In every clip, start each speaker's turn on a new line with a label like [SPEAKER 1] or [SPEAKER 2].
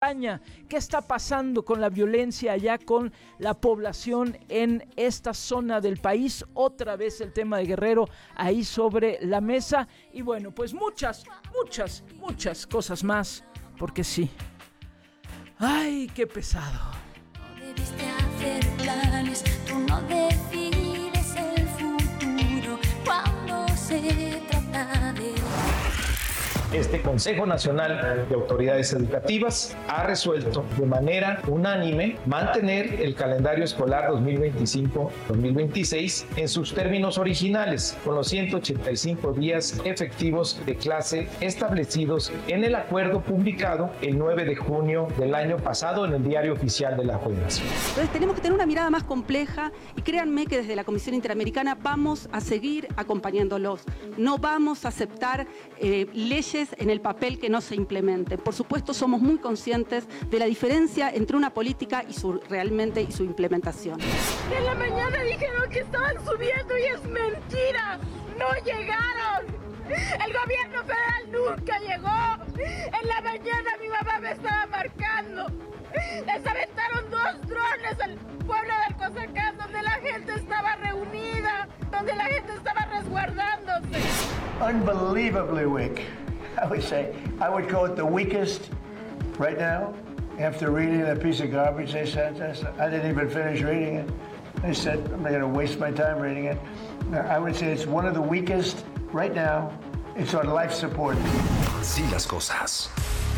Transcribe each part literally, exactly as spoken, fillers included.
[SPEAKER 1] montaña. ¿Qué está pasando con la violencia allá con la población en esta zona del país? Otra vez el tema de Guerrero ahí sobre la mesa. Y bueno, pues muchas, muchas, muchas cosas más, porque sí. ¡Ay, qué pesado!
[SPEAKER 2] No debiste hacer planes, tú no decides el futuro cuando se trata de...
[SPEAKER 3] Este Consejo Nacional de Autoridades Educativas ha resuelto de manera unánime mantener el calendario escolar dos mil veinticinco dos mil veintiséis en sus términos originales, con los ciento ochenta y cinco días efectivos de clase establecidos en el acuerdo publicado el nueve de junio del año pasado en el Diario Oficial de la Federación.
[SPEAKER 4] Entonces tenemos que tener una mirada más compleja y créanme que desde la Comisión Interamericana vamos a seguir acompañándolos. No vamos a aceptar eh, leyes en el papel que no se implementen. Por supuesto, somos muy conscientes de la diferencia entre una política y su realmente y su implementación.
[SPEAKER 5] En la mañana dijeron que estaban subiendo y es mentira. No llegaron. El gobierno federal nunca llegó. En la mañana mi mamá me estaba marcando. Les aventaron dos drones al pueblo del Cozacán, donde la gente estaba reunida, donde la gente estaba resguardándose.
[SPEAKER 6] Unbelievably weak. I would say, I would call it the weakest right now. After reading that piece of garbage they sent us, I didn't even finish reading it. They said, I'm not going to waste my time reading it. I would say it's one of the weakest right now. It's on life support.
[SPEAKER 7] Así las cosas.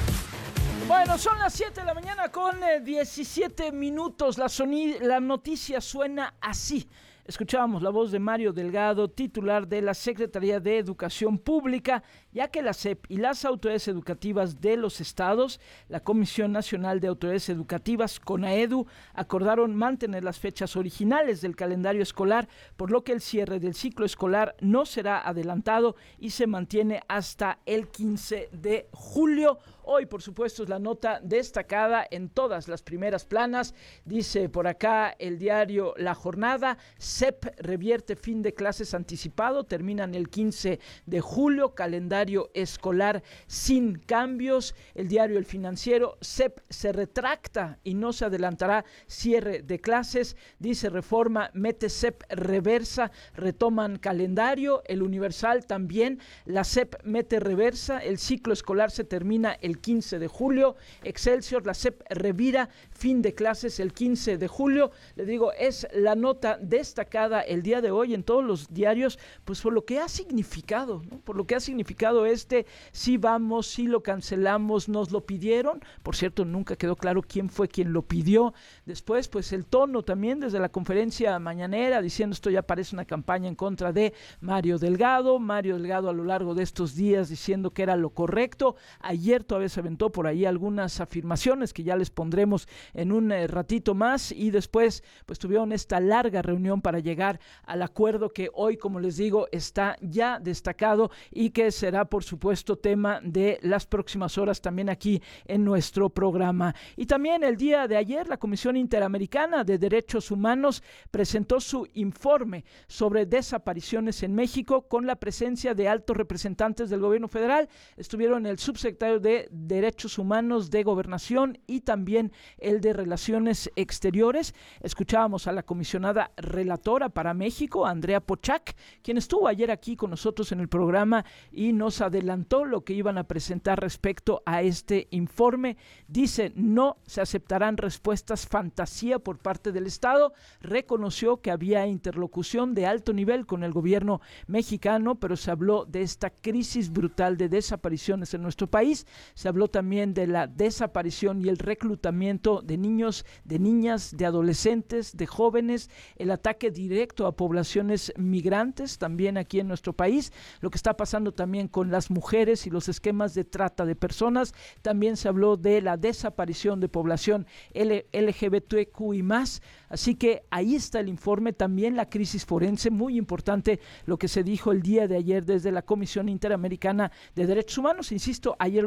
[SPEAKER 1] Bueno, son las siete de la mañana con eh, diecisiete minutos. La, soni- la noticia suena así. Escuchábamos la voz de Mario Delgado, titular de la Secretaría de Educación Pública, ya que la S E P y las autoridades educativas de los estados, la Comisión Nacional de Autoridades Educativas, CONAEDU, acordaron mantener las fechas originales del calendario escolar, por lo que el cierre del ciclo escolar no será adelantado y se mantiene hasta el quince de julio. Hoy, por supuesto, es la nota destacada en todas las primeras planas. Dice por acá el diario La Jornada, S E P revierte fin de clases anticipado, terminan el quince de julio, calendario escolar sin cambios. El diario El Financiero, S E P se retracta y no se adelantará cierre de clases. Dice Reforma, mete S E P reversa, retoman calendario. El Universal también, la S E P mete reversa, el ciclo escolar se termina el quince de julio. Excelsior, la S E P revira, fin de clases el quince de julio. Le digo, es la nota destacada el día de hoy en todos los diarios, pues por lo que ha significado, ¿no? Por lo que ha significado este, sí vamos, sí lo cancelamos, nos lo pidieron. Por cierto, nunca quedó claro quién fue quien lo pidió. Después, pues el tono también desde la conferencia mañanera, diciendo esto ya parece una campaña en contra de Mario Delgado. Mario Delgado a lo largo de estos días diciendo que era lo correcto. Ayer todavía se aventó por ahí algunas afirmaciones que ya les pondremos en un eh, ratito más, y después pues tuvieron esta larga reunión para llegar al acuerdo que hoy, como les digo, está ya destacado y que será por supuesto tema de las próximas horas también aquí en nuestro programa. Y también el día de ayer la Comisión Interamericana de Derechos Humanos presentó su informe sobre desapariciones en México con la presencia de altos representantes del gobierno federal. Estuvieron el subsecretario de Derechos Humanos de Gobernación y también el de Relaciones Exteriores. Escuchábamos a la comisionada relatora para México, Andrea Pochac, quien estuvo ayer aquí con nosotros en el programa y nos adelantó lo que iban a presentar respecto a este informe. Dice, no se aceptarán respuestas fantasía por parte del Estado. Reconoció que había interlocución de alto nivel con el gobierno mexicano, pero se habló de esta crisis brutal de desapariciones en nuestro país. Se habló también de la desaparición y el reclutamiento de niños, de niñas, de adolescentes, de jóvenes, el ataque directo a poblaciones migrantes también aquí en nuestro país, lo que está pasando también con las mujeres y los esquemas de trata de personas. También se habló de la desaparición de población L G B T Q y más. Así que ahí está el informe, también la crisis forense, muy importante lo que se dijo el día de ayer desde la Comisión Interamericana de Derechos Humanos. Insisto, ayer lo estuvimos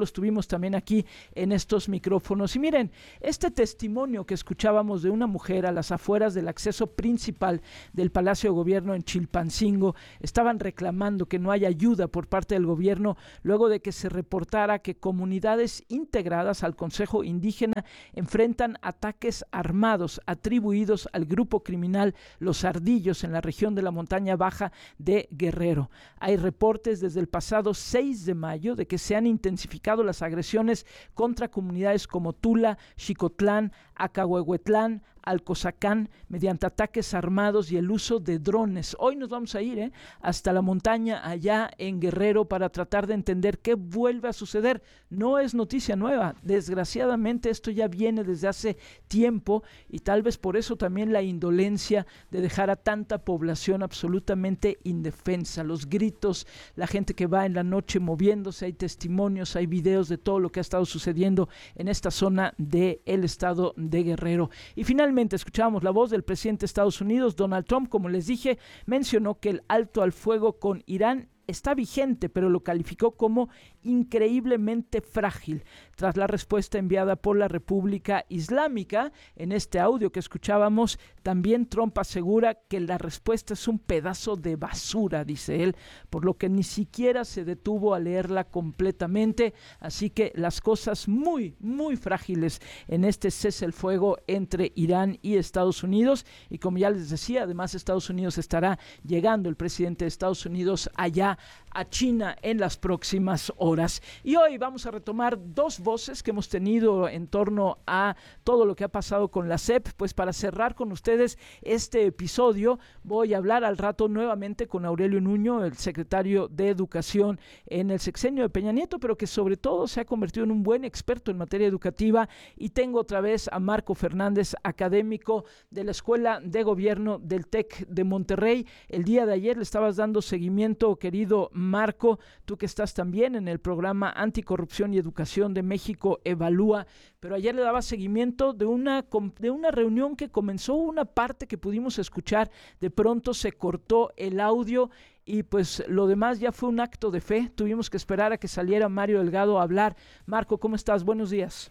[SPEAKER 1] compartimos también aquí en estos micrófonos. Y miren, este testimonio que escuchábamos de una mujer a las afueras del acceso principal del Palacio de Gobierno en Chilpancingo, estaban reclamando que no hay ayuda por parte del gobierno luego de que se reportara que comunidades integradas al Consejo Indígena enfrentan ataques armados atribuidos al grupo criminal Los Ardillos en la región de la montaña baja de Guerrero. Hay reportes desde el pasado seis de mayo de que se han intensificado las agresiones contra comunidades como Tula, Xicotlán, Acahuehuetlán, Alcozacán, mediante ataques armados y el uso de drones. Hoy nos vamos a ir ¿eh? hasta la montaña allá en Guerrero para tratar de entender qué vuelve a suceder. No es noticia nueva, desgraciadamente esto ya viene desde hace tiempo y tal vez por eso también la indolencia de dejar a tanta población absolutamente indefensa, los gritos, la gente que va en la noche moviéndose, hay testimonios, hay videos de todo lo que ha estado sucediendo en esta zona del estado de Guerrero. Y finalmente escuchábamos la voz del presidente de Estados Unidos, Donald Trump. Como les dije, mencionó que el alto al fuego con Irán está vigente, pero lo calificó como increíblemente frágil. Tras la respuesta enviada por la República Islámica, en este audio que escuchábamos, también Trump asegura que la respuesta es un pedazo de basura, dice él, por lo que ni siquiera se detuvo a leerla completamente. Así que las cosas muy, muy frágiles en este cese el fuego entre Irán y Estados Unidos. Y como ya les decía, además Estados Unidos estará llegando, el presidente de Estados Unidos, allá a China en las próximas horas. Y hoy vamos a retomar dos voces que hemos tenido en torno a todo lo que ha pasado con la S E P. Pues para cerrar con ustedes este episodio, voy a hablar al rato nuevamente con Aurelio Nuño, el secretario de Educación en el sexenio de Peña Nieto, pero que sobre todo se ha convertido en un buen experto en materia educativa. Y tengo otra vez a Marco Fernández, académico de la Escuela de Gobierno del TEC de Monterrey. El día de ayer le estabas dando seguimiento, querido Marco, tú que estás también en el programa Anticorrupción y Educación de México Evalúa, pero ayer le daba seguimiento de una, de una reunión que comenzó, una parte que pudimos escuchar, de pronto se cortó el audio y pues lo demás ya fue un acto de fe. Tuvimos que esperar a que saliera Mario Delgado a hablar. Marco, ¿cómo estás? Buenos días.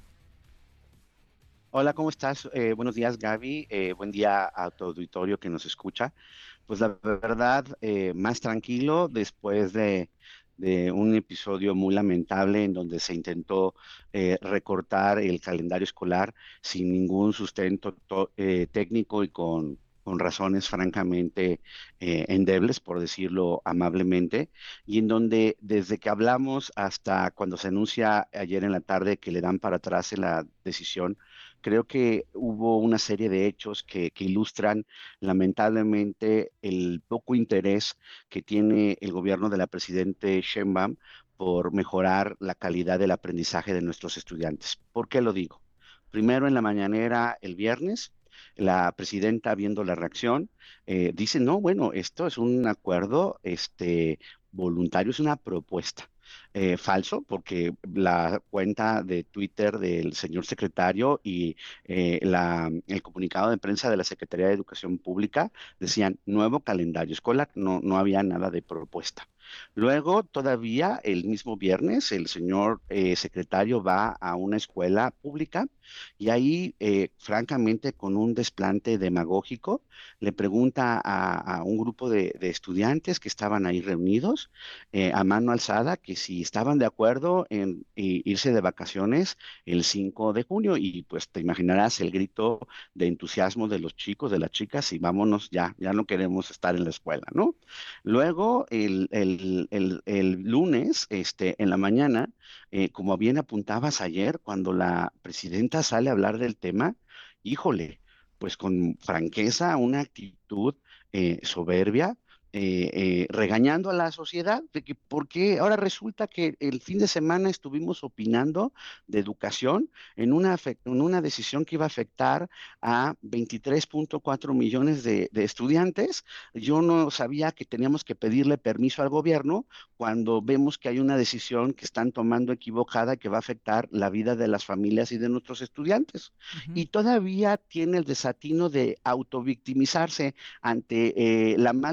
[SPEAKER 8] Hola, ¿cómo estás? Eh, buenos días, Gaby. Eh, buen día a tu auditorio que nos escucha. Pues la verdad, eh, más tranquilo después de, de un episodio muy lamentable en donde se intentó eh, recortar el calendario escolar sin ningún sustento to- eh, técnico y con, con razones francamente eh, endebles, por decirlo amablemente, y en donde desde que hablamos hasta cuando se anuncia ayer en la tarde que le dan para atrás en la decisión, creo que hubo una serie de hechos que, que ilustran lamentablemente el poco interés que tiene el gobierno de la presidente Sheinbaum por mejorar la calidad del aprendizaje de nuestros estudiantes. ¿Por qué lo digo? Primero, en la mañanera el viernes, la presidenta, viendo la reacción, eh, dice, no, bueno, esto es un acuerdo este, voluntario, es una propuesta. Eh, falso, porque la cuenta de Twitter del señor secretario y eh, la, el comunicado de prensa de la Secretaría de Educación Pública decían nuevo calendario escolar, no, no había nada de propuesta. Luego, todavía el mismo viernes, el señor eh, secretario va a una escuela pública y ahí, eh, francamente, con un desplante demagógico, le pregunta a, a un grupo de, de estudiantes que estaban ahí reunidos, eh, a mano alzada, que si estaban de acuerdo en, en irse de vacaciones el cinco de junio, y pues te imaginarás el grito de entusiasmo de los chicos, de las chicas, y vámonos ya, ya no queremos estar en la escuela, ¿no? Luego, el, el, el, el lunes, este, en la mañana, eh, como bien apuntabas ayer, cuando la presidenta sale a hablar del tema, híjole, pues con franqueza, una actitud eh, soberbia, eh, eh, regañando a la sociedad, de que porque ahora resulta que el fin de semana estuvimos opinando de educación en una, en una decisión que iba a afectar a veintitrés punto cuatro millones de, de estudiantes. Yo no sabía que teníamos que pedirle permiso al gobierno cuando vemos que hay una decisión que están tomando equivocada que va a afectar la vida de las familias y de nuestros estudiantes. Uh-huh. Y todavía tiene el desatino de autovictimizarse ante eh, la mala decisión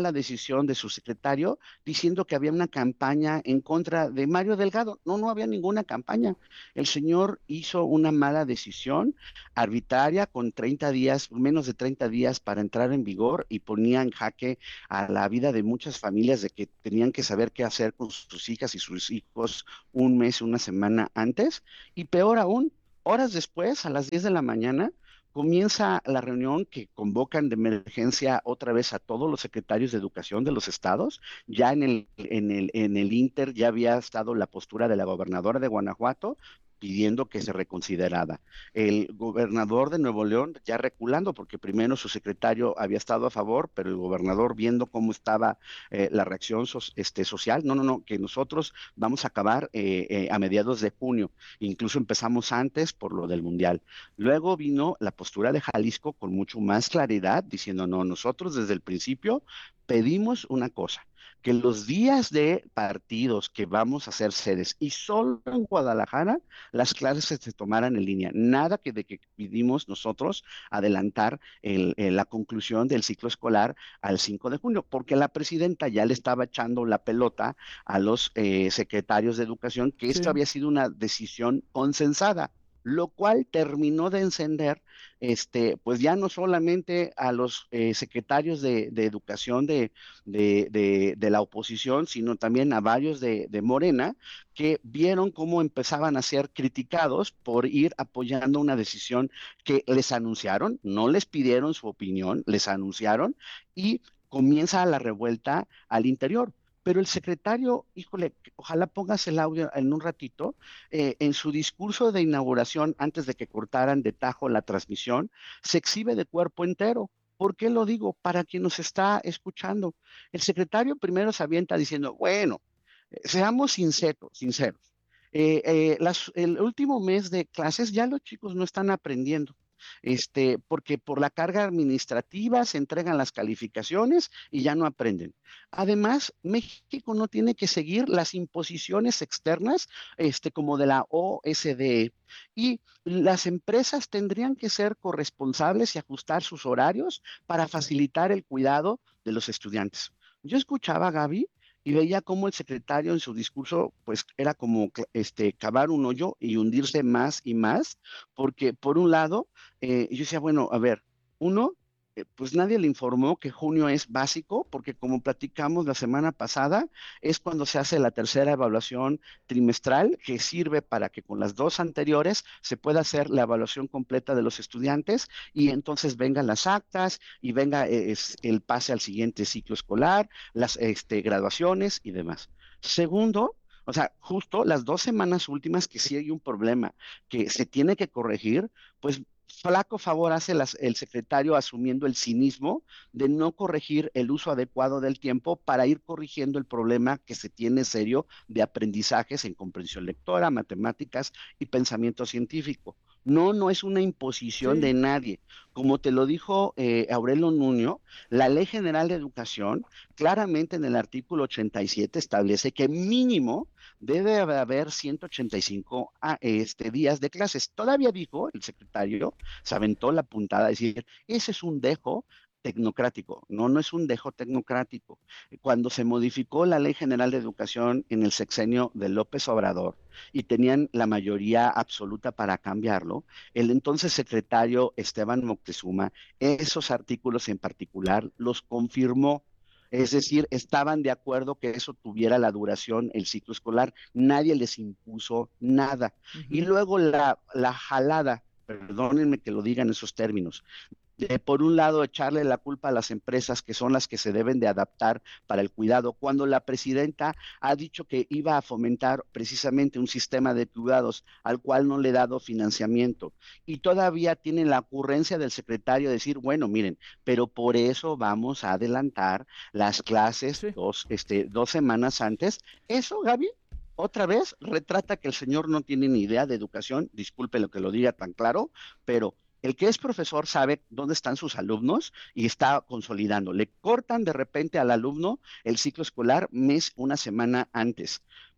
[SPEAKER 8] versión de su secretario diciendo que había una campaña en contra de Mario Delgado. No, no había ninguna campaña. El señor hizo una mala decisión arbitraria con treinta días, menos de treinta días para entrar en vigor, y ponía en jaque a la vida de muchas familias de que tenían que saber qué hacer con sus hijas y sus hijos un mes, una semana antes. Y peor aún, horas después, a las diez de la mañana, comienza la reunión que convocan de emergencia otra vez a todos los secretarios de educación de los estados. Ya en el, en el, en el Inter ya había estado la postura de la gobernadora de Guanajuato pidiendo que se reconsiderara. El gobernador de Nuevo León ya reculando, porque primero su secretario había estado a favor, pero el gobernador, viendo cómo estaba eh, la reacción so, este, social, no, no, no, que nosotros vamos a acabar eh, eh, a mediados de junio, incluso empezamos antes por lo del Mundial. Luego vino la postura de Jalisco con mucho más claridad, diciendo, no, nosotros desde el principio pedimos una cosa, que los días de partidos que vamos a hacer sedes y solo en Guadalajara las clases se tomaran en línea. Nada que de que pidimos nosotros adelantar el, el, la conclusión del ciclo escolar al cinco de junio, porque la presidenta ya le estaba echando la pelota a los eh, secretarios de educación que esto sí había sido una decisión consensada, lo cual terminó de encender, este, pues ya no solamente a los eh, secretarios de, de educación de, de, de, de la oposición, sino también a varios de, de Morena, que vieron cómo empezaban a ser criticados por ir apoyando una decisión que les anunciaron, no les pidieron su opinión, les anunciaron, y comienza la revuelta al interior. Pero el secretario, híjole, ojalá pongas el audio en un ratito, eh, en su discurso de inauguración, antes de que cortaran de tajo la transmisión, se exhibe de cuerpo entero. ¿Por qué lo digo? Para quien nos está escuchando. El secretario primero se avienta diciendo, bueno, eh, seamos sinceros, sinceros. Eh, eh, las, el último mes de clases ya los chicos no están aprendiendo. Este, porque por la carga administrativa se entregan las calificaciones y ya no aprenden. Además, México no tiene que seguir las imposiciones externas, este, como de la O E C D, y las empresas tendrían que ser corresponsables y ajustar sus horarios para facilitar el cuidado de los estudiantes. Yo escuchaba a Gaby y veía cómo el secretario en su discurso, pues era como este, cavar un hoyo y hundirse más y más, porque por un lado, eh, yo decía, bueno, a ver, uno, eh, pues nadie le informó que junio es básico, porque como platicamos la semana pasada, es cuando se hace la tercera evaluación trimestral, que sirve para que con las dos anteriores se pueda hacer la evaluación completa de los estudiantes y entonces vengan las actas y venga eh, es, el pase al siguiente ciclo escolar, las este, graduaciones y demás. Segundo, o sea, justo las dos semanas últimas que sí hay un problema que se tiene que corregir, pues flaco favor hace las, el secretario asumiendo el cinismo de no corregir el uso adecuado del tiempo para ir corrigiendo el problema que se tiene serio de aprendizajes en comprensión lectora, matemáticas y pensamiento científico. No, no es una imposición sí. de nadie. Como te lo dijo eh, Aurelio Nuño, la Ley General de Educación claramente en el artículo ochenta y siete establece que mínimo debe haber ciento ochenta y cinco a, este, días de clases. Todavía dijo el secretario, se aventó la puntada a decir, ese es un dejo tecnocrático. No, no es un dejo tecnocrático. Cuando se modificó la Ley General de Educación en el sexenio de López Obrador y tenían la mayoría absoluta para cambiarlo, el entonces secretario Esteban Moctezuma, esos artículos en particular los confirmó. Es decir, estaban de acuerdo que eso tuviera la duración, el ciclo escolar. Nadie les impuso nada. Uh-huh. Y luego la, la jalada, perdónenme que lo diga en esos términos, de por un lado echarle la culpa a las empresas que son las que se deben de adaptar para el cuidado, cuando la presidenta ha dicho que iba a fomentar precisamente un sistema de cuidados al cual no le he dado financiamiento, y todavía tiene la ocurrencia del secretario de decir, bueno, miren, pero por eso vamos a adelantar las clases sí. dos, este, dos semanas antes. Eso, Gaby, otra vez retrata que el señor no tiene ni idea de educación, disculpe lo que lo diga tan claro, pero el que es profesor sabe dónde están sus alumnos y está consolidando. Le cortan de repente al alumno el ciclo escolar mes, una semana antes.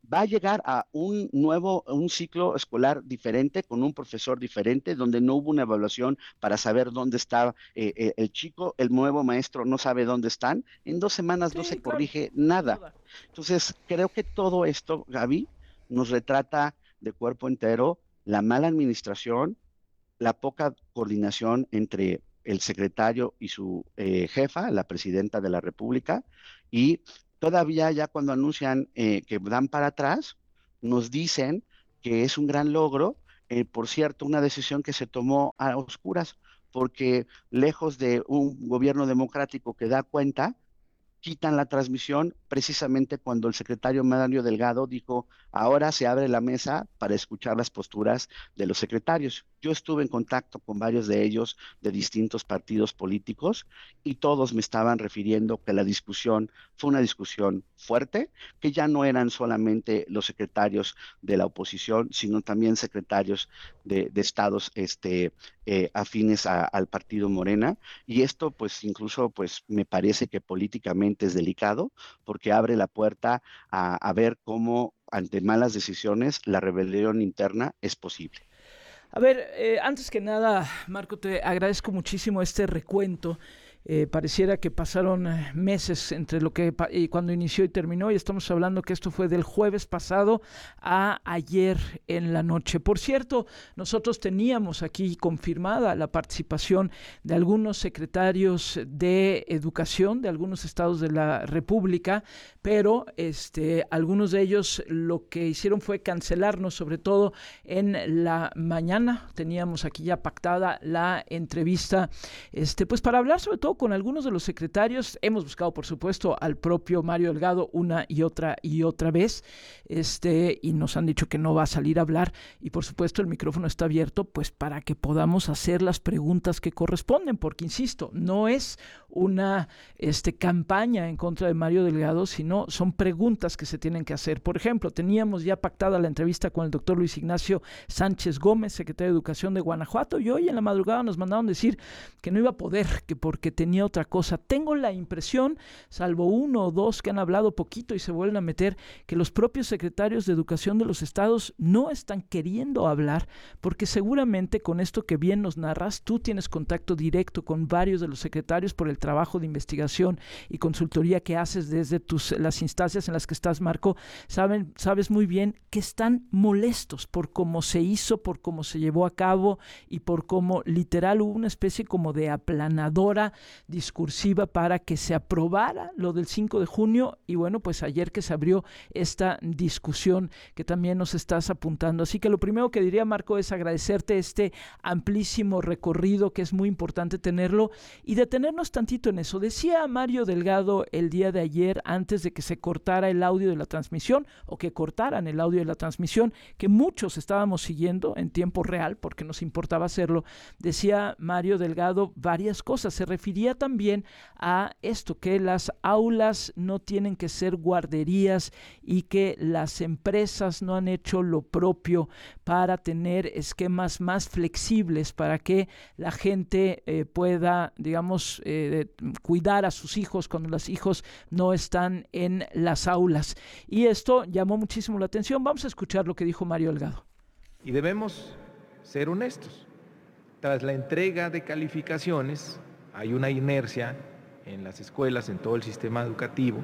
[SPEAKER 8] va a llegar a un nuevo, un ciclo escolar diferente, con un profesor diferente, donde no hubo una evaluación para saber dónde está eh, eh, el chico, el nuevo maestro no sabe dónde están, en dos semanas sí, no se claro. corrige nada. Entonces, creo que todo esto, Gaby, nos retrata de cuerpo entero la mala administración, la poca coordinación entre el secretario y su eh, jefa, la presidenta de la República, y todavía ya cuando anuncian eh, que dan para atrás, nos dicen que es un gran logro, eh, por cierto, una decisión que se tomó a oscuras, porque lejos de un gobierno democrático que da cuenta, quitan la transmisión precisamente cuando el secretario Mario Delgado dijo, ahora se abre la mesa para escuchar las posturas de los secretarios. Yo estuve en contacto con varios de ellos de distintos partidos políticos y todos me estaban refiriendo que la discusión fue una discusión fuerte, que ya no eran solamente los secretarios de la oposición, sino también secretarios de, de estados este, eh, afines a, al partido Morena. Y esto pues incluso pues me parece que políticamente es delicado porque abre la puerta a, a ver cómo ante malas decisiones la rebelión interna es posible.
[SPEAKER 1] A ver, eh, antes que nada, Marco, te agradezco muchísimo este recuento. Eh, pareciera que pasaron meses entre lo que y cuando inició y terminó, y estamos hablando que esto fue del jueves pasado a ayer en la noche. Por cierto, nosotros teníamos aquí confirmada la participación de algunos secretarios de educación de algunos estados de la República, pero este, algunos de ellos lo que hicieron fue cancelarnos, sobre todo en la mañana. Teníamos aquí ya pactada la entrevista, este, pues para hablar sobre todo con algunos de los secretarios. Hemos buscado, por supuesto, al propio Mario Delgado una y otra y otra vez, este, y nos han dicho que no va a salir a hablar, y por supuesto el micrófono está abierto pues para que podamos hacer las preguntas que corresponden, porque insisto, no es una este, campaña en contra de Mario Delgado, sino son preguntas que se tienen que hacer. Por ejemplo, teníamos ya pactada la entrevista con el doctor Luis Ignacio Sánchez Gómez, secretario de Educación de Guanajuato, y hoy en la madrugada nos mandaron decir que no iba a poder, que porque tenía otra cosa. Tengo la impresión, salvo uno o dos que han hablado poquito y se vuelven a meter, que los propios secretarios de Educación de los estados no están queriendo hablar, porque seguramente con esto que bien nos narras, tú tienes contacto directo con varios de los secretarios por el trabajo de investigación y consultoría que haces desde tus, las instancias en las que estás, Marco. Saben, sabes muy bien que están molestos por cómo se hizo, por cómo se llevó a cabo y por cómo literal hubo una especie como de aplanadora discursiva para que se aprobara lo del cinco de junio, y bueno, pues ayer que se abrió esta discusión que también nos estás apuntando. Así que lo primero que diría, Marco, es agradecerte este amplísimo recorrido, que es muy importante tenerlo, y detenernos tantito en eso. Decía Mario Delgado el día de ayer, antes de que se cortara el audio de la transmisión, o que cortaran el audio de la transmisión, que muchos estábamos siguiendo en tiempo real, porque nos importaba hacerlo. Decía Mario Delgado varias cosas. Se refería también a esto, que las aulas no tienen que ser guarderías y que las empresas no han hecho lo propio para tener esquemas más flexibles para que la gente eh, pueda, digamos, eh, cuidar a sus hijos cuando los hijos no están en las aulas. Y esto llamó muchísimo la atención. Vamos a escuchar lo que dijo Mario Delgado.
[SPEAKER 9] Y debemos ser honestos. Tras la entrega de calificaciones, hay una inercia en las escuelas, en todo el sistema educativo.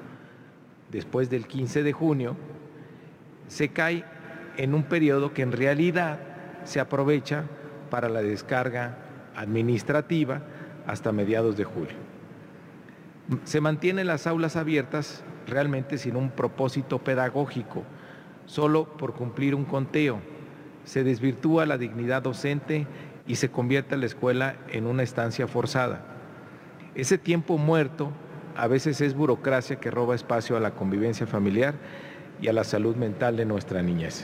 [SPEAKER 9] Después del quince de junio, se cae en un periodo que en realidad se aprovecha para la descarga administrativa hasta mediados de julio. Se mantienen las aulas abiertas realmente sin un propósito pedagógico, solo por cumplir un conteo. Se desvirtúa la dignidad docente y se convierte la escuela en una estancia forzada. Ese tiempo muerto a veces es burocracia que roba espacio a la convivencia familiar y a la salud mental de nuestra niñez.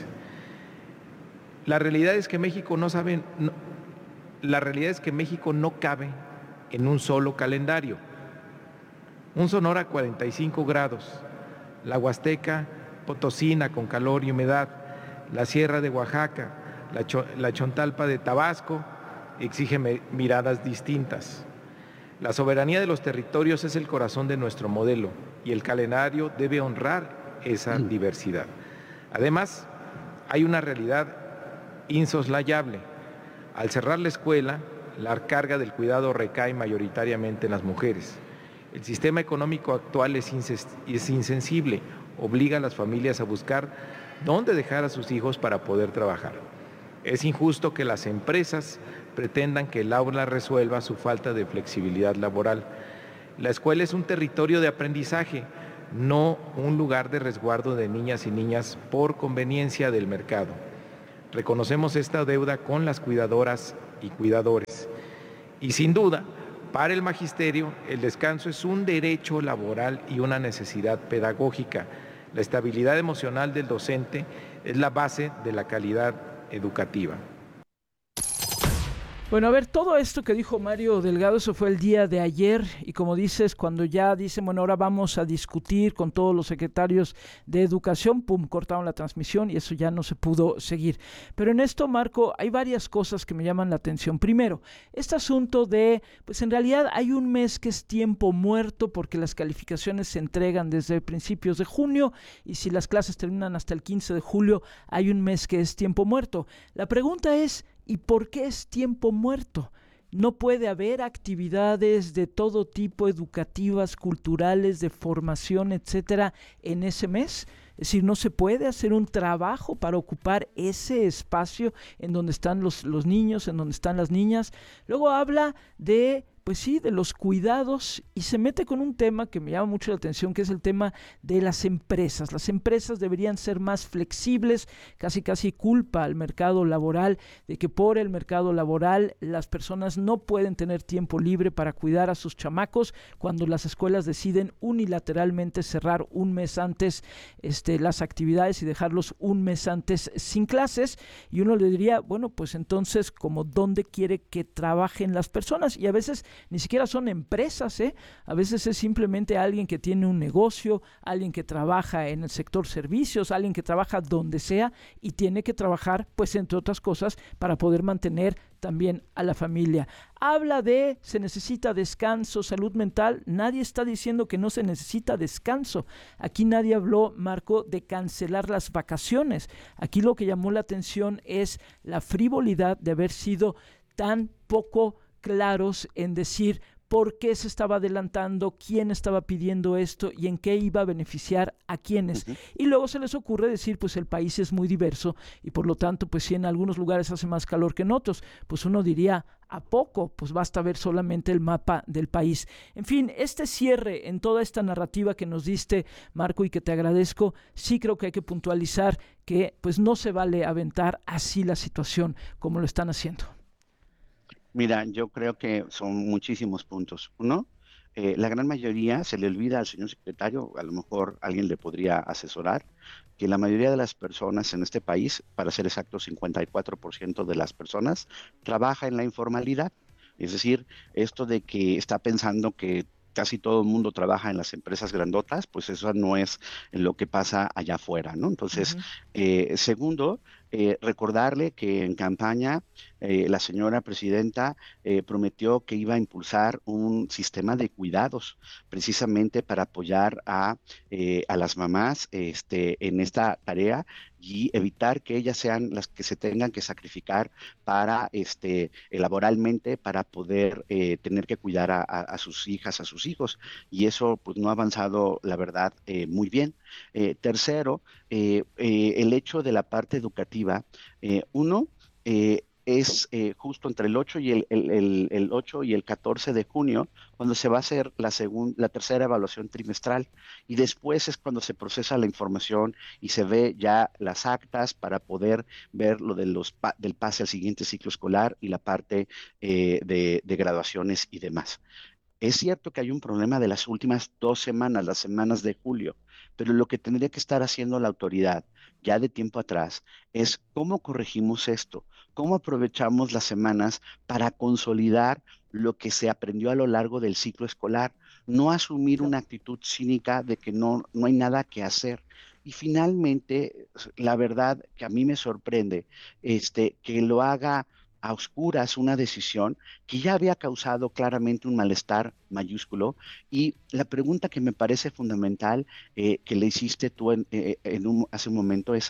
[SPEAKER 9] La realidad es que México no sabe, no, la realidad es que México no cabe en un solo calendario. Un Sonora a cuarenta y cinco grados, la Huasteca Potosina con calor y humedad, la Sierra de Oaxaca, la, Cho, la Chontalpa de Tabasco exige miradas distintas. La soberanía de los territorios es el corazón de nuestro modelo y el calendario debe honrar esa diversidad. Además, hay una realidad insoslayable. Al cerrar la escuela, la carga del cuidado recae mayoritariamente en las mujeres. El sistema económico actual es, es insensible, obliga a las familias a buscar dónde dejar a sus hijos para poder trabajar. Es injusto que las empresas pretendan que el aula resuelva su falta de flexibilidad laboral. La escuela es un territorio de aprendizaje, no un lugar de resguardo de niñas y niñas por conveniencia del mercado. Reconocemos esta deuda con las cuidadoras y cuidadores. Y sin duda, para el magisterio, el descanso es un derecho laboral y una necesidad pedagógica. La estabilidad emocional del docente es la base de la calidad educativa.
[SPEAKER 1] Bueno, a ver, todo esto que dijo Mario Delgado, eso fue el día de ayer, y como dices, cuando ya dicen, bueno, ahora vamos a discutir con todos los secretarios de educación, pum, cortaron la transmisión y eso ya no se pudo seguir. Pero en esto, Marco, hay varias cosas que me llaman la atención. Primero, este asunto de, pues en realidad hay un mes que es tiempo muerto porque las calificaciones se entregan desde principios de junio y si las clases terminan hasta el quince de julio, hay un mes que es tiempo muerto. La pregunta es, ¿y por qué es tiempo muerto? ¿No puede haber actividades de todo tipo, educativas, culturales, de formación, etcétera, en ese mes? Es decir, ¿no se puede hacer un trabajo para ocupar ese espacio en donde están los, los niños, en donde están las niñas? Luego habla de, pues sí, de los cuidados y se mete con un tema que me llama mucho la atención, que es el tema de las empresas. Las empresas deberían ser más flexibles, casi casi culpa al mercado laboral de que por el mercado laboral las personas no pueden tener tiempo libre para cuidar a sus chamacos cuando las escuelas deciden unilateralmente cerrar un mes antes este, las actividades y dejarlos un mes antes sin clases. Y uno le diría, bueno, pues entonces, ¿como dónde quiere que trabajen las personas? Y a veces ni siquiera son empresas, ¿eh? A veces es simplemente alguien que tiene un negocio, alguien que trabaja en el sector servicios, alguien que trabaja donde sea y tiene que trabajar, pues entre otras cosas, para poder mantener también a la familia. Habla de se necesita descanso, salud mental. Nadie está diciendo que no se necesita descanso. Aquí nadie habló, Marco, de cancelar las vacaciones. Aquí lo que llamó la atención es la frivolidad de haber sido tan poco claros en decir por qué se estaba adelantando, quién estaba pidiendo esto y en qué iba a beneficiar a quiénes. Uh-huh. Y luego se les ocurre decir, pues el país es muy diverso y por lo tanto, pues si en algunos lugares hace más calor que en otros, pues uno diría, ¿a poco? Pues basta ver solamente el mapa del país. En fin, este cierre en toda esta narrativa que nos diste, Marco, y que te agradezco, sí creo que hay que puntualizar que pues no se vale aventar así la situación como lo están haciendo.
[SPEAKER 8] Mira, yo creo que son muchísimos puntos. Uno, eh, la gran mayoría, se le olvida al señor secretario, a lo mejor alguien le podría asesorar, que la mayoría de las personas en este país, para ser exacto, cincuenta y cuatro por ciento de las personas, trabaja en la informalidad. Es decir, esto de que está pensando que casi todo el mundo trabaja en las empresas grandotas, pues eso no es lo que pasa allá afuera, ¿no? Entonces, uh-huh. eh, segundo, eh, recordarle que en campaña eh, la señora presidenta eh, prometió que iba a impulsar un sistema de cuidados precisamente para apoyar a, eh, a las mamás este, en esta tarea y evitar que ellas sean las que se tengan que sacrificar para este, laboralmente para poder eh, tener que cuidar a, a, a sus hijas, a sus hijos. Y eso pues no ha avanzado, la verdad, eh, muy bien. Eh, tercero, eh, eh, el hecho de la parte educativa. Eh, uno, eh, es eh, justo entre el ocho y el, el, el, el ocho y el catorce de junio, cuando se va a hacer la, segun, la tercera evaluación trimestral, y después es cuando se procesa la información y se ve ya las actas para poder ver lo de los pa del pase al siguiente ciclo escolar y la parte eh, de, de graduaciones y demás. Es cierto que hay un problema de las últimas dos semanas, las semanas de julio, pero lo que tendría que estar haciendo la autoridad ya de tiempo atrás es cómo corregimos esto, cómo aprovechamos las semanas para consolidar lo que se aprendió a lo largo del ciclo escolar, no asumir una actitud cínica de que no, no hay nada que hacer. Y finalmente, la verdad que a mí me sorprende este, que lo haga a oscuras una decisión que ya había causado claramente un malestar mayúsculo. Y la pregunta que me parece fundamental eh, que le hiciste tú en, eh, en un, hace un momento es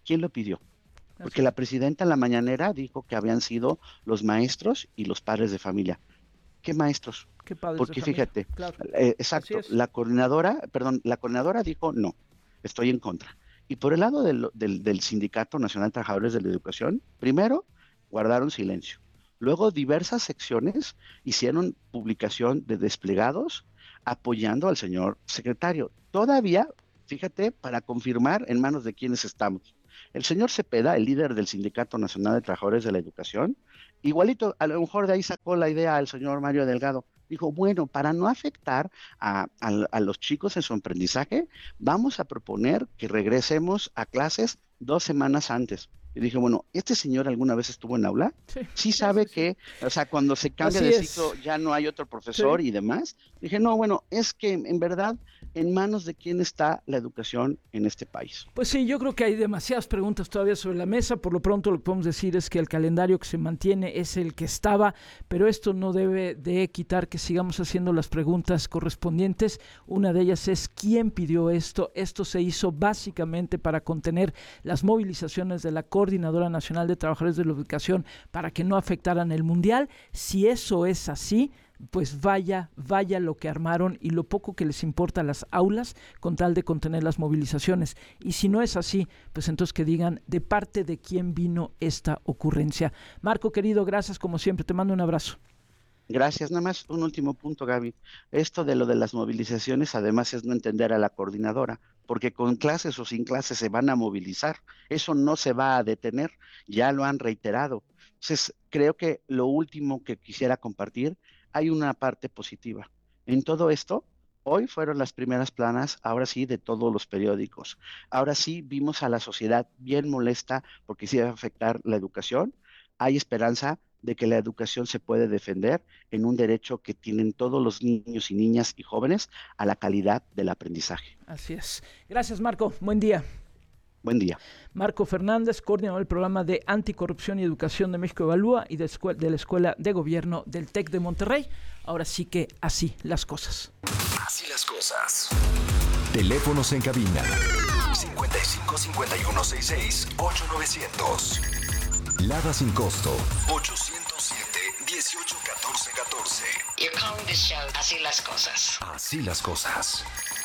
[SPEAKER 8] ¿quién lo pidió? Porque la presidenta en la mañanera dijo que habían sido los maestros y los padres de familia. ¿Qué maestros?
[SPEAKER 1] ¿Qué padres
[SPEAKER 8] Porque
[SPEAKER 1] de familia?
[SPEAKER 8] fíjate,
[SPEAKER 1] Claro.
[SPEAKER 8] eh, exacto, la coordinadora, perdón, la coordinadora dijo no, estoy en contra. Y por el lado del, del, del Sindicato Nacional de Trabajadores de la Educación, primero guardaron silencio. Luego diversas secciones hicieron publicación de desplegados apoyando al señor secretario. Todavía, fíjate, para confirmar en manos de quiénes estamos. El señor Cepeda, el líder del Sindicato Nacional de Trabajadores de la Educación, igualito, a lo mejor de ahí sacó la idea el señor Mario Delgado. Dijo, bueno, para no afectar a, a, a los chicos en su aprendizaje, vamos a proponer que regresemos a clases dos semanas antes. Y dije, bueno, ¿este señor alguna vez estuvo en aula? Sí, sí sabe sí, sí, que, sí. o sea, cuando se cambia Así de ciclo es. ya no hay otro profesor sí. y demás. Dije, no, bueno, es que en verdad, en manos de quién está la educación en este país.
[SPEAKER 1] Pues sí, yo creo que hay demasiadas preguntas todavía sobre la mesa. Por lo pronto lo que podemos decir es que el calendario que se mantiene es el que estaba, pero esto no debe de quitar que sigamos haciendo las preguntas correspondientes. Una de ellas es, ¿quién pidió esto? Esto se hizo básicamente para contener las movilizaciones de la Coordinadora Nacional de Trabajadores de la Educación para que no afectaran el Mundial. Si eso es así, pues vaya, vaya lo que armaron y lo poco que les importa a las aulas con tal de contener las movilizaciones. Y si no es así, pues entonces que digan de parte de quién vino esta ocurrencia. Marco, querido, gracias como siempre. Te mando un abrazo.
[SPEAKER 8] Gracias. Nada más un último punto, Gaby. Esto de lo de las movilizaciones, además, es no entender a la coordinadora, porque con clases o sin clases se van a movilizar. Eso no se va a detener, ya lo han reiterado. Entonces, creo que lo último que quisiera compartir, hay una parte positiva. En todo esto, hoy fueron las primeras planas, ahora sí, de todos los periódicos. Ahora sí vimos a la sociedad bien molesta porque sí va a afectar la educación. Hay esperanza de que la educación se puede defender en un derecho que tienen todos los niños y niñas y jóvenes a la calidad del aprendizaje.
[SPEAKER 1] Así es. Gracias, Marco. Buen día.
[SPEAKER 8] Buen día.
[SPEAKER 1] Marco Fernández, coordinador del programa de Anticorrupción y Educación de México Evalúa y de, escuela, de la Escuela de Gobierno del TEC de Monterrey. Ahora sí que así las cosas.
[SPEAKER 7] Así las cosas. Teléfonos en cabina. cincuenta y cinco, cincuenta y uno, sesenta y seis, ocho mil novecientos. Lada sin costo. ochocientos siete, dieciocho, catorce, catorce.
[SPEAKER 10] You're calling this show Así las cosas.
[SPEAKER 7] Así las cosas.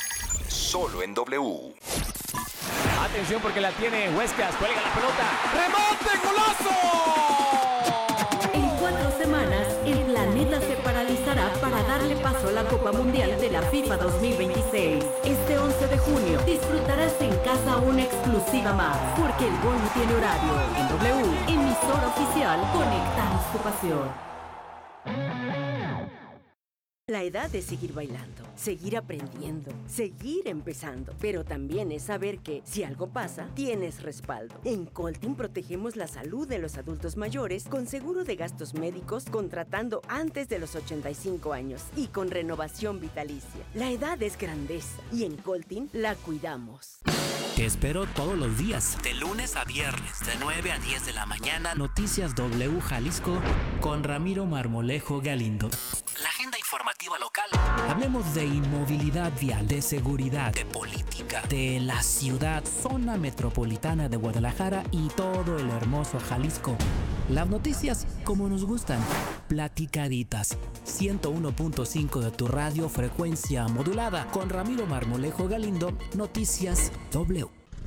[SPEAKER 7] Solo en W.
[SPEAKER 11] Atención porque la tiene Huescas, cuelga la pelota. ¡Remonte, golazo!
[SPEAKER 12] En cuatro semanas, el planeta se paralizará para darle paso a la Copa Mundial de la FIFA dos mil veintiséis. Este once de junio disfrutarás en casa una exclusiva más, porque el gol no tiene horario. En W, emisora oficial, conectamos tu pasión.
[SPEAKER 13] La edad es seguir bailando, seguir aprendiendo, seguir empezando, pero también es saber que, si algo pasa, tienes respaldo. En Coltin protegemos la salud de los adultos mayores con seguro de gastos médicos contratando antes de los ochenta y cinco años y con renovación vitalicia. La edad es grandeza y en Coltin la cuidamos.
[SPEAKER 14] Te espero todos los días, de lunes a viernes, de nueve a diez de la mañana, Noticias W Jalisco con Ramiro Marmolejo Galindo. La agenda informativa local. Hablemos de inmovilidad vial, de seguridad, de política, de la ciudad, zona metropolitana de Guadalajara y todo el hermoso Jalisco. Las noticias como nos gustan, platicaditas. ciento uno punto cinco de tu radio, frecuencia modulada. Con Ramiro Marmolejo Galindo, Noticias W.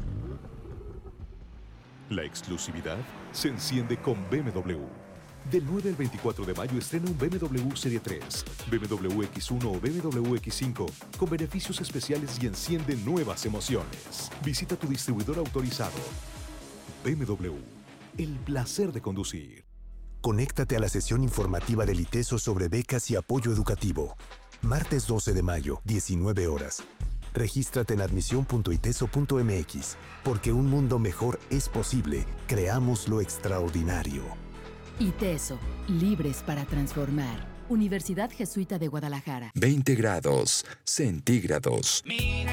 [SPEAKER 15] La exclusividad se enciende con B M W. Del nueve al veinticuatro de mayo estrena un B M W Serie tres, B M W X uno o B M W X cinco con beneficios especiales y enciende nuevas emociones. Visita tu distribuidor autorizado. B M W, el placer de conducir.
[SPEAKER 16] Conéctate a la sesión informativa del ITESO sobre becas y apoyo educativo. Martes doce de mayo, diecinueve horas. Regístrate en admisión punto iteso punto m x, porque un mundo mejor es posible. Creamos lo extraordinario.
[SPEAKER 17] ITESO, libres para transformar. Universidad Jesuita de Guadalajara.
[SPEAKER 7] veinte grados centígrados.
[SPEAKER 18] Mira